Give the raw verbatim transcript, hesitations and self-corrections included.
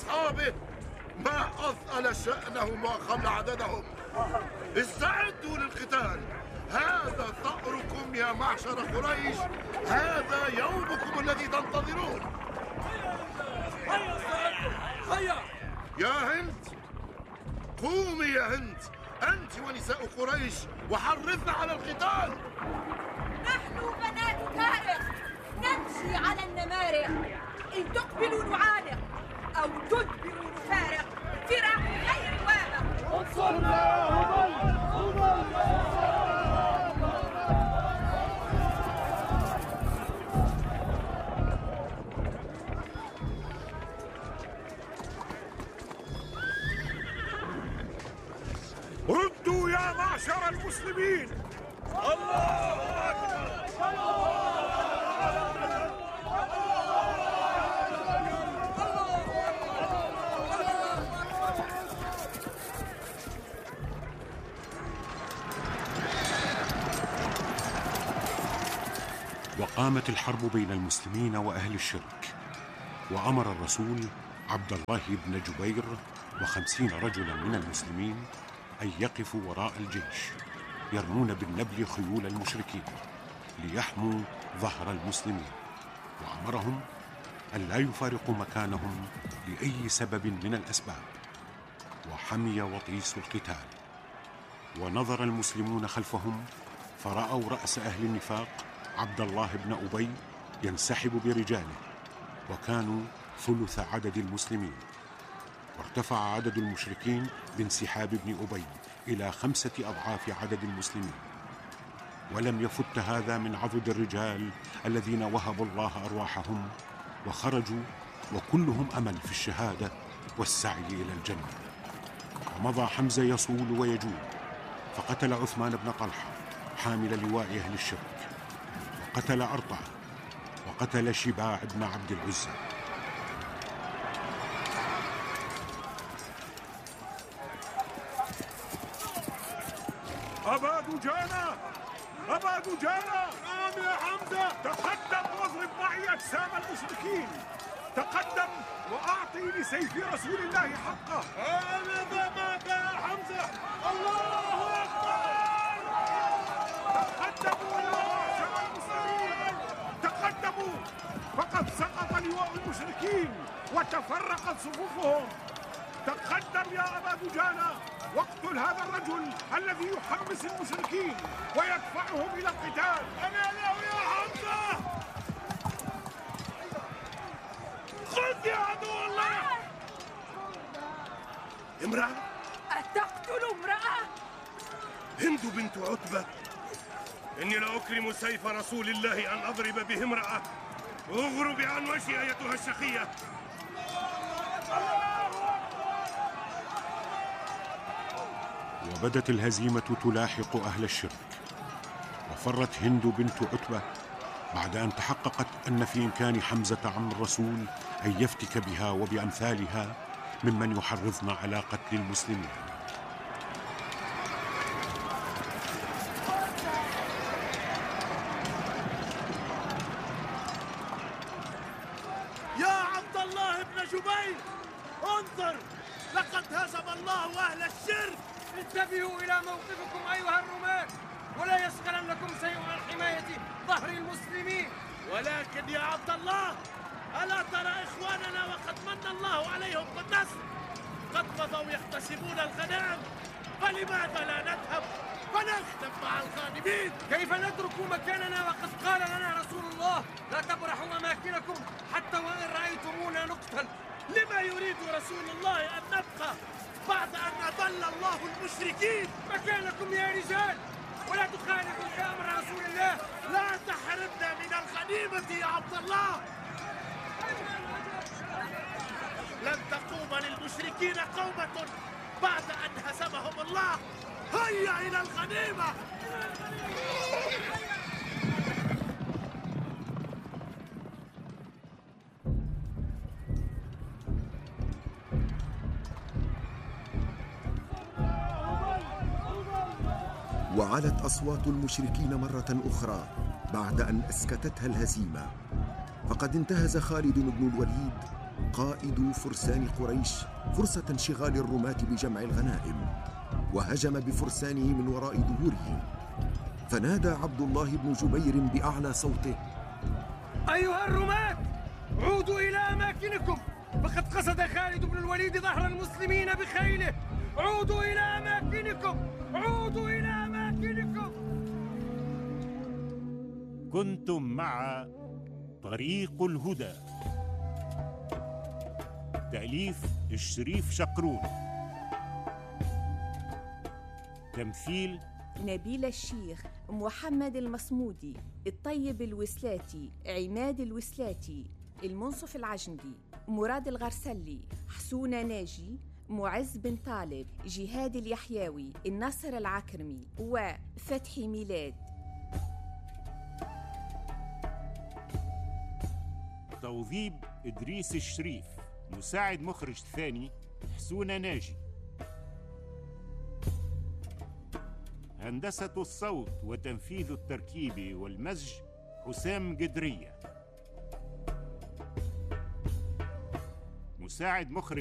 أصحابه ما أثقل شأنهم وأقل عددهم. استعدوا للقتال، هذا ثأركم يا معشر قريش، هذا يومكم الذي تنتظرون. هيا هيا يا هند، قومي يا هند، أنت ونساء قريش، وحرصنا على القتال. نحن بنات تارق نمشي على النمارق، إن تقبلوا نعانق أو تدبروا نفارق، فراق غير وامق. انصرنا يا هبل ردوا يا معشر المسلمين. الله أكبر. وقامت الحرب بين المسلمين وأهل الشرك، وأمر الرسول عبد الله بن جبير وخمسين رجلا من المسلمين أن يقفوا وراء الجيش يرمون بالنبل خيول المشركين ليحموا ظهر المسلمين، وأمرهم أن لا يفارقوا مكانهم لأي سبب من الأسباب. وحمي وطيس القتال، ونظر المسلمون خلفهم فرأوا رأس أهل النفاق عبد الله بن أبي ينسحب برجاله، وكانوا ثلث عدد المسلمين، وارتفع عدد المشركين بانسحاب ابن أبي إلى خمسة أضعاف عدد المسلمين. ولم يفت هذا من عضد الرجال الذين وهبوا الله أرواحهم وخرجوا وكلهم أمل في الشهادة والسعي إلى الجنة. ومضى حمزة يصول ويجول، فقتل عثمان بن طلحة حامل لواء أهل الشرك، وقتل أرطع، وقتل شباع بن عبد العزى. أبا دجانة، أبا دجانة، نعم يا حمزة. تقدم واضرب معي أجسام المشركين، تقدم وأعطي لسيف رسول الله حقه. هذا مات يا حمزة. الله أكبر. تقدموا يا معشر المسلمين، تقدموا، فقد سقط لواء المشركين وتفرقت صفوفهم. تقدم يا أبا دجانة واقتل هذا الرجل الذي يحمس المشركين ويدفعهم إلى القتال. أنا له يا حمزة. خذ يا عدو الله. امرأة؟ أتقتل امرأة؟ هند بنت عتبة. إني لأكرم سيف رسول الله أن أضرب به امرأة. اغربي عن وجهي أيتها الشقية. وبدت الهزيمة تلاحق أهل الشرك، وفرت هند بنت عتبة بعد أن تحققت أن في إمكان حمزة عم الرسول أن يفتك بها وبأمثالها ممن يحرضن على قتل المسلمين. يا عبد الله بن جبير، انظر، لقد هزم الله أهل الشرك. انتبهوا إلى موقفكم أيها الرماة، ولا يشغلنكم شيء عن حماية ظهر المسلمين. ولكن يا عبد الله، ألا ترى إخواننا وقد من الله عليهم بالنصر؟ قد مضوا يحتسبون الغنائم، فلماذا لا نذهب فنخدم مع الغانمين؟ كيف نترك مكاننا وقد قال لنا رسول الله لا تبرحوا أماكنكم حتى وإن رأيتمونا نقتل؟ لما يريد رسول الله أن نبقى بعد أن أضل الله المشركين؟ مكانكم يا رجال، ولا تخالفوا في أمر رسول الله. لا تحرمنا من الغنيمة يا عبد الله. لن تقوم للمشركين قومة بعد أن هزمهم الله. هيا إلى الغنيمة. وعلت أصوات المشركين مرة أخرى بعد أن أسكتتها الهزيمة، فقد انتهز خالد بن الوليد قائد فرسان قريش فرصة انشغال الرماة بجمع الغنائم، وهجم بفرسانه من وراء ظهورهم، فنادى عبد الله بن جبير بأعلى صوته: أيها الرماة، عودوا إلى أماكنكم، فقد قصد خالد بن الوليد ظهر المسلمين بخيله. عودوا إلى أماكنكم، عودوا إلى أماكنكم. كنتم مع طريق الهدى، تأليف الشريف شقرون، تمثيل نبيل الشيخ، محمد المصمودي، الطيب الوسلاتي، عماد الوسلاتي، المنصف العجندي، مراد الغرسلي، حسونة ناجي، معز بن طالب، جهاد اليحياوي، النصر العكرمي، وفتحي ميلاد. توظيب إدريس الشريف، مساعد مخرج ثاني حسونة ناجي. هندسة الصوت وتنفيذ التركيب والمزج حسام قدرية. مساعد مخرج